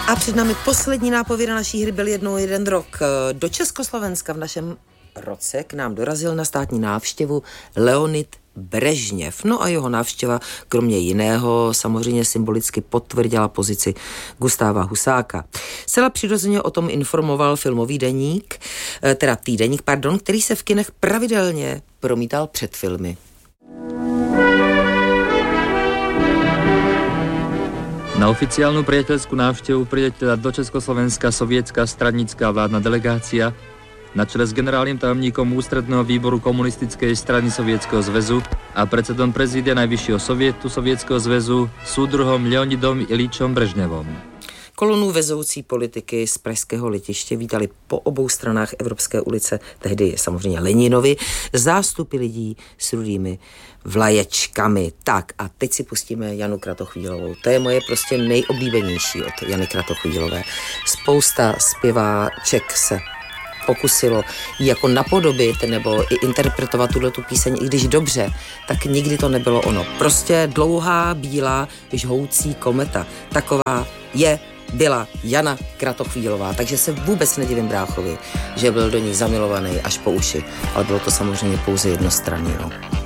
A před námi poslední nápověda naší hry Byl jednou jeden rok. Do Československa v našem roce k nám dorazil na státní návštěvu Leonid Brežněv. No a jeho návštěva kromě jiného samozřejmě symbolicky potvrdila pozici Gustáva Husáka. Zcela přirozeně o tom informoval filmový týdeník, který se v kinech pravidelně promítal před filmy. Na oficiálnu priateľskú návštevu príde teda do Československa sovietská stranická vládna delegácia na čele s generálnym tajomníkom ústredného výboru komunistickej strany Sovietskeho zväzu a predsedom prezídia Najvyššieho sovietu Sovietskeho zväzu súdruhom Leonidom Iličom Brežněvom. Kolonu vezoucí politiky z pražského letiště vítali po obou stranách Evropské ulice, tehdy samozřejmě Leninovi, zástupy lidí s rudými vlaječkami. Tak a teď si pustíme Janu Kratochvílovou. To je moje prostě nejoblíbenější od Jany Kratochvílové. Spousta zpěváček se pokusilo ji jako napodobit nebo i interpretovat tuhletu píseň, i když dobře, tak nikdy to nebylo ono. Prostě dlouhá, bílá, žhoucí kometa. Taková byla Jana Kratochvílová, takže se vůbec nedivím bráchovi, že byl do ní zamilovaný až po uši, ale bylo to samozřejmě pouze jednostranný.